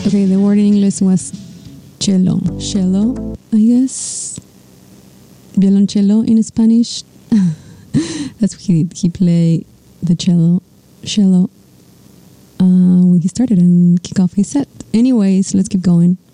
Okay, the word in English was cello. Cello, I guess. Violoncello in Spanish. That's what he played the cello when he started and kick off his set. Anyways, let's keep going.